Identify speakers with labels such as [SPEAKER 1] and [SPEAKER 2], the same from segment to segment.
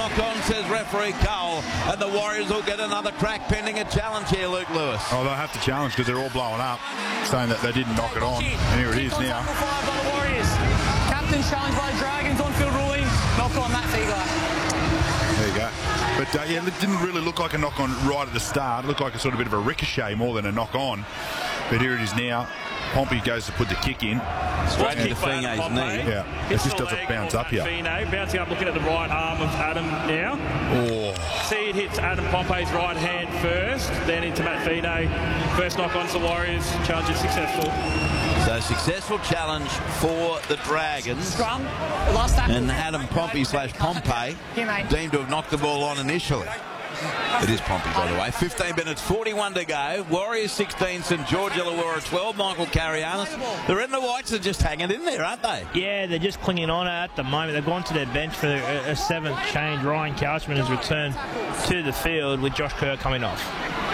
[SPEAKER 1] knocked on, says referee Cole, and the Warriors will get another crack pending a challenge here, Luke Lewis.
[SPEAKER 2] Oh, they'll have to challenge because they're all blowing up, saying that they didn't knock it on. And here it is now.
[SPEAKER 3] Captain's challenged by the Dragons, on-field ruling, knock on that Fiegler.
[SPEAKER 2] There you go. But yeah, it didn't really look like a knock on right at the start. It looked like a sort of bit of a ricochet more than a knock on. But here it is now. Pompey goes to put the kick in.
[SPEAKER 1] Straight into Fingay's knee.
[SPEAKER 2] Yeah, it just doesn't bounce up here.
[SPEAKER 4] Fino bouncing up, looking at the right arm of Adam now.
[SPEAKER 2] Oh.
[SPEAKER 4] See, it hits Adam Pompey's right hand first, then into Matt Fino. First knock on to the Warriors. Challenge is successful.
[SPEAKER 1] So successful challenge for the Dragons.
[SPEAKER 3] Scrum, last tackle.
[SPEAKER 1] And Adam Pompey / Pompey deemed to have knocked the ball on initially. It is Pompey, by the way. 15 minutes, 41 to go. Warriors 16, St George Illawarra 12. Michael Carianis. The red and the whites are just hanging in there, aren't they?
[SPEAKER 5] Yeah, they're just clinging on at the moment. They've gone to their bench for a seventh change. Ryan Couchman has returned to the field with Josh Kerr coming off.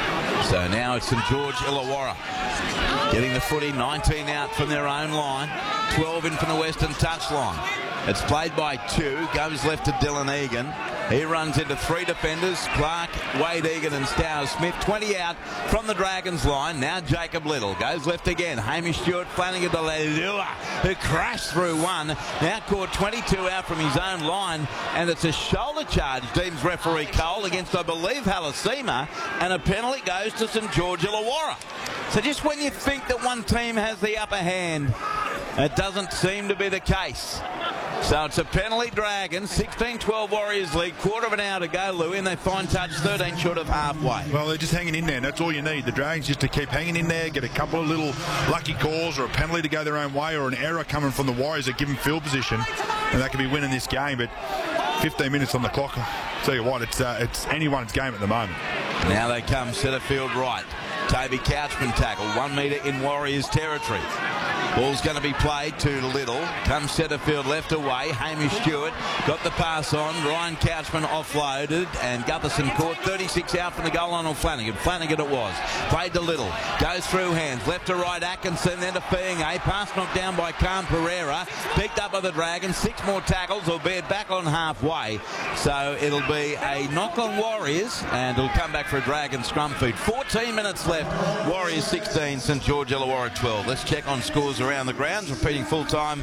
[SPEAKER 1] So now it's St George Illawarra getting the footy, 19 out from their own line, 12 in from the western touchline. It's played by two, goes left to Dylan Egan. He runs into three defenders, Clark, Wade Egan and Stowers Smith. 20 out from the Dragons line. Now Jacob Little goes left again. Hamish Stewart, Flanagan to Leilua, who crashed through one. Now caught 22 out from his own line, and it's a shoulder charge, deems referee Cole, against, I believe, Halasima, and a penalty goes to St George Illawarra. So just when you think that one team has the upper hand, it doesn't seem to be the case. So it's a penalty, Dragons, 16-12 Warriors lead, quarter of an hour to go, Louis, and they find touch 13 short of halfway.
[SPEAKER 2] Well, they're just hanging in there, and that's all you need. The Dragons just to keep hanging in there, get a couple of little lucky calls or a penalty to go their own way or an error coming from the Warriors that give them field position, and they could be winning this game. But 15 minutes on the clock, I'll tell you what, it's anyone's game at the moment.
[SPEAKER 1] Now they come centre field right. Toby Couchman tackle, 1 metre in Warriors territory. Ball's going to be played to Little. Comes centre field left away. Hamish Stewart got the pass on. Ryan Couchman offloaded, and Gutherson caught 36 out from the goal line on Flanagan. Flanagan it was. Played to Little. Goes through hands. Left to right Atkinson, then to Fiingay. Pass knocked down by Khan Pereira. Picked up by the Dragons. 6 more tackles, albeit back on halfway. So it'll be a knock on Warriors, and it'll come back for a Dragon scrum feed. 14 minutes left. Warriors 16, St George Illawarra 12. Let's check on scores around the grounds. Repeating full-time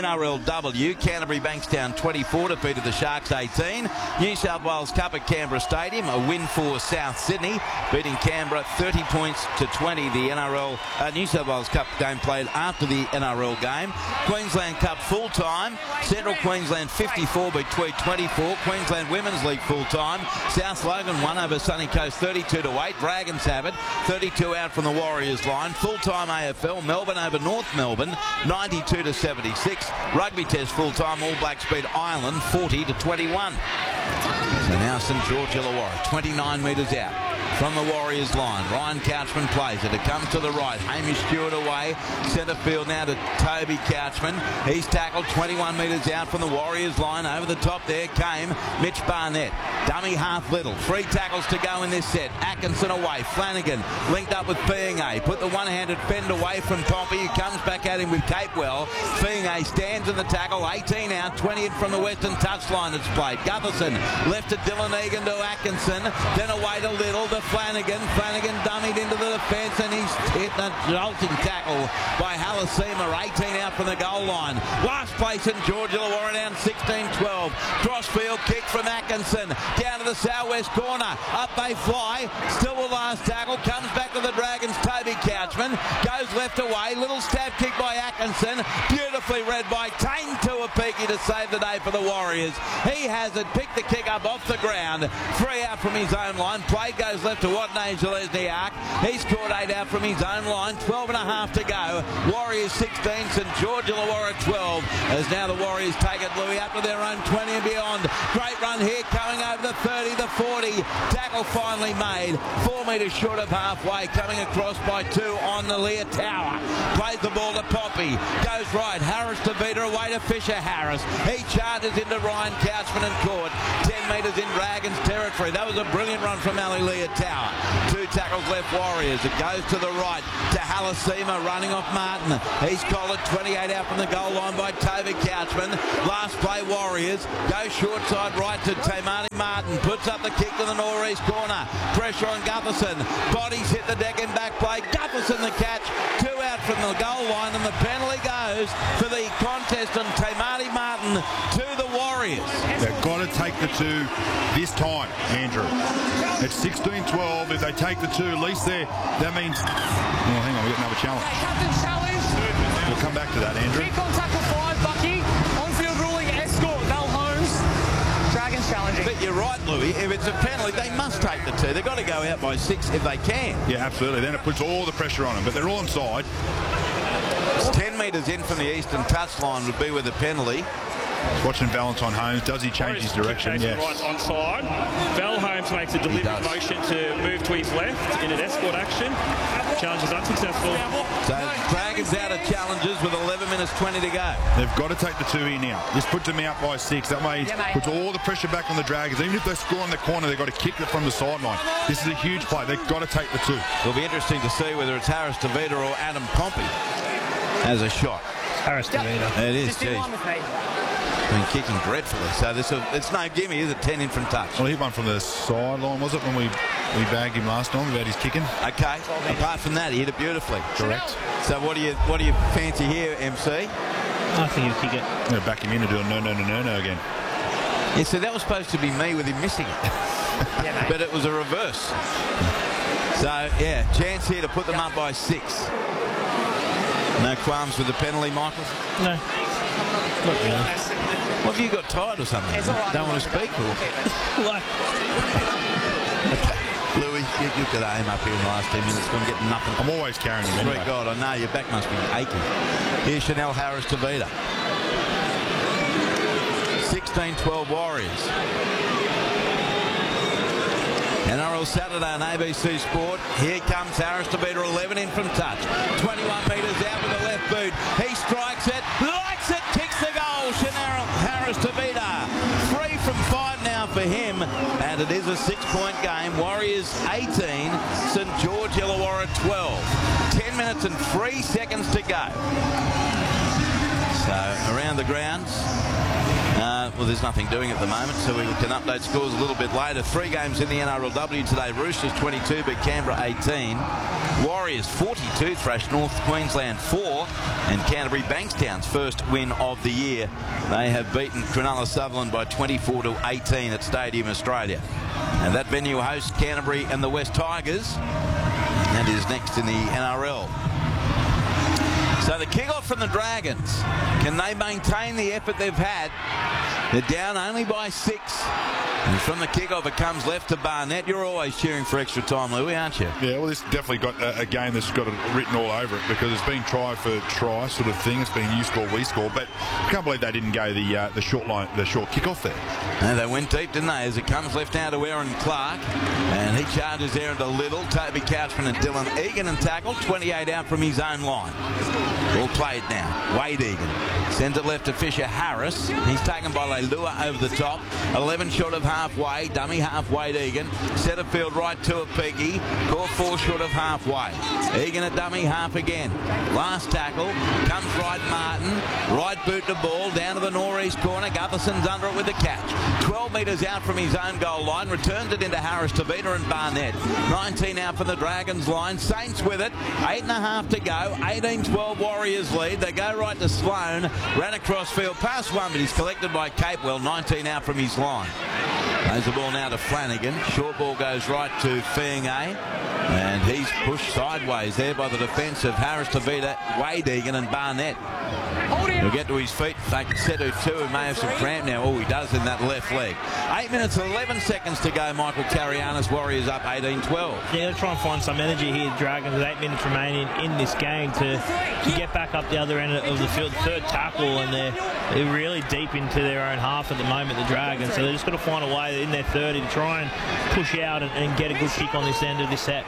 [SPEAKER 1] NRLW. Canterbury Bankstown 24 defeated the Sharks 18. New South Wales Cup at Canberra Stadium. A win for South Sydney, beating Canberra 30 points to 20. The New South Wales Cup game played after the NRL game. Queensland Cup full-time. Central Queensland 54 beat Tweed 24. Queensland Women's League full-time. South Logan won over Sunny Coast 32-8. Dragons have it. 32 out from the Warriors line. Full-time AFL. Melbourne over North Melbourne 92-76. Rugby Test full-time. All Blacks beat Ireland 40-21. So now St George Illawarra 29 metres out from the Warriors line. Ryan Couchman plays it. It comes to the right. Hamish Stewart away. Centre field now to Toby Couchman. He's tackled 21 metres out from the Warriors line. Over the top there came Mitch Barnett. Dummy half Little. 3 tackles to go in this set. Atkinson away. Flanagan linked up with Fiingay. Put the one-handed fend away from Pompey. He comes back at him with Capewell. Fiingay stands in the tackle. 18 out. 20 in from the western touchline. It's played. Gutherson left to Dylan Egan to Atkinson. Then away to Little to Flanagan. Flanagan dummied into the defence, and he's hit a jolting tackle by Halasima. 18 out from the goal line. Last place in George Illawarra down 16-12. Crossfield kick from Atkinson. Down to the southwest corner. Up they fly. Still the last tackle. Comes back to the Dragons. Toby Couchman goes left away. Little stab kick by Atkinson. Beautifully read by Tane Tuapiki to save the day for the Warriors. He has it. Picked the kick up off the ground. 3 out from his own line. Play goes left to Watney Zelezniak. He's caught 8 out from his own line. 12 and a half to go. Warriors 16, St George Illawarra 12. As now the Warriors take it, Louis, up to their own 20 and beyond. Great run here, coming over the 30, the 40. Tackle finally made. 4 metres short of halfway. Coming across by 2 on the Lear Tower. Plays the ball to Poppy. Goes right. Harris to Vita, away to Fisher Harris. He charges into Ryan Couchman and caught. 10 metres in Dragons territory. That was a brilliant run from Ali Lear Tower. 2 tackles left Warriors. It goes to the right to Halasima, running off Martin. He's collared 28 out from the goal line by Toby Couchman. Last play Warriors. Go short side right to Tamani puts up the kick to the northeast corner. Pressure on Gutherson. Bodies hit the deck in back play. Gutherson the catch. 2 out from the goal line, and the penalty goes for the contest on Tamati Martin to the Warriors.
[SPEAKER 2] They've got to take the 2 this time, Andrew. It's 16-12. If they take the 2, at least that means... Oh, hang on, we've got another challenge.
[SPEAKER 3] Captain challenge.
[SPEAKER 2] We'll come back to that, Andrew.
[SPEAKER 3] Kick on tackle 5, Bucky. On-field ruling, escort, Val Holmes. Dragons challenging.
[SPEAKER 1] But you're right, Louis. If it's a penalty, they must take the 2. They've got to go out by 6 if they can.
[SPEAKER 2] Yeah, absolutely. Then it puts all the pressure on them, but they're all inside.
[SPEAKER 1] It's 10 metres in from the eastern touchline would be with a penalty.
[SPEAKER 2] Watching Valentine Holmes. Does he change his direction?
[SPEAKER 4] Yes.
[SPEAKER 2] Yes.
[SPEAKER 4] Right onside. Val Holmes makes a deliberate motion to move to his left in an escort action. Challenge is unsuccessful.
[SPEAKER 1] So Dragons out of challenges with 11 minutes 20 to go.
[SPEAKER 2] They've got to take the 2 here now. This puts them out by 6. That way it puts all the pressure back on the Dragons. Even if they score in the corner, they've got to kick it from the sideline. This is a huge play. They've got to take the 2.
[SPEAKER 1] It'll be interesting to see whether it's Harris Tavita or Adam Pompey as a shot.
[SPEAKER 5] Harris Tavita.
[SPEAKER 1] It is,
[SPEAKER 3] Just in line
[SPEAKER 1] geez.
[SPEAKER 3] with me.
[SPEAKER 1] Been kicking dreadfully, so it's no gimme, is it? 10 in from touch.
[SPEAKER 2] Well, he hit one from the sideline, was it, when we bagged him last time about his kicking?
[SPEAKER 1] Okay. Apart from that, he hit it beautifully.
[SPEAKER 2] Correct.
[SPEAKER 1] So what do you fancy here, MC?
[SPEAKER 5] I think he'll kick it.
[SPEAKER 2] I'm going to back him in and do a no again.
[SPEAKER 1] Yeah, so that was supposed to be me with him missing it. But it was a reverse. So, yeah, chance here to put them up by 6. No qualms with the penalty, Michael?
[SPEAKER 5] No. Not really.
[SPEAKER 1] What, have you got tired or something? Don't want to speak? Or?
[SPEAKER 5] Like,
[SPEAKER 1] Louis, you could aim up here in the last 10 minutes. Going to get nothing.
[SPEAKER 2] I'm always carrying him
[SPEAKER 1] Sweet
[SPEAKER 2] anyway.
[SPEAKER 1] God, I know your back must be aching. Here's Chanel Harris Tavita. 16-12 Warriors. NRL Saturday on ABC Sport. Here comes Harris Tavita, 11 in from touch. 21 metres out with the left boot. He strikes it, likes it, kicks the goal. Chanel Harris Tavita. 3 from 5 now for him. And it is a 6-point game. Warriors 18, St George Illawarra 12. 10 minutes and 3 seconds to go. So around the grounds. Well, there's nothing doing at the moment, so we can update scores a little bit later. 3 games in the NRLW today. Roosters 22, but Canberra 18. Warriors 42, thrashed North Queensland 4. And Canterbury Bankstown's first win of the year. They have beaten Cronulla Sutherland by 24-18 at Stadium Australia. And that venue hosts Canterbury and the West Tigers. And is next in the NRL. So the kick-off from the Dragons. Can they maintain the effort they've had? They're down only by 6. And from the kick-off, it comes left to Barnett. You're always cheering for extra time, Louis, aren't you?
[SPEAKER 2] Yeah, well, this definitely got a game that's got it written all over it because it's been try for try sort of thing. It's been you score, we score. But I can't believe they didn't go the short kick-off there.
[SPEAKER 1] And they went deep, didn't they? As it comes left now to Aaron Clark. And he charges there into Little. Toby Couchman and Dylan Egan and tackle. 28 out from his own line. All played now. Wade Egan sends it left to Fisher Harris. He's taken by Leilua over the top. 11 short of halfway. Dummy half Wade Egan. Centre field right to a Piggy. Caught 4 short of halfway. Egan at dummy half again. Last tackle. Comes right Martin. Right boot to ball. Down to the northeast corner. Gutherson's under it with the catch. 12 metres out from his own goal line. Returns it into Harris Tavita and Barnett. 19 out from the Dragons line. Saints with it. 8.5 to go. 18-12 Warriors lead. They go right to Sloan. Ran across field. Pass one, but he's collected by Capewell. 19 out from his line. Plays the ball now to Flanagan. Short ball goes right to Fiangay. And he's pushed sideways there by the defence of Harris Tavita, Wade Egan and Barnett. He'll get to his feet. They can set her too, and may have some cramp now. Oh, he does in that left leg. 8 minutes, 11 seconds to go. Michael Carianis, Warriors up 18-12.
[SPEAKER 5] Yeah, they'll try and find some energy here, Dragons, with 8 minutes remaining in this game to get back up the other end of the field. Third tackle, and they're really deep into their own half at the moment, the Dragons. So they've just got to find a way in their 30 to try and push out and get a good kick on this end of this set.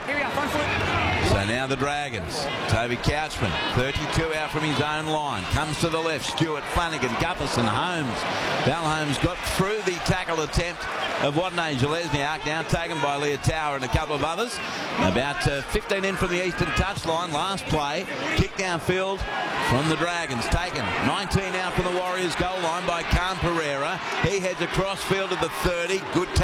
[SPEAKER 1] So now the Dragons. Toby Couchman, 32 out from his own line. Comes to the left. Stewart, Flanagan, Gutherson, Holmes. Val Holmes got through the tackle attempt of Wadney Jelesniak, now taken by Leotower and a couple of others. About 15 in from the eastern touchline. Last play. Kick downfield from the Dragons. Taken. 19 out from the Warriors goal line by Khan Pereira. He heads across field to the 30. Good tackle.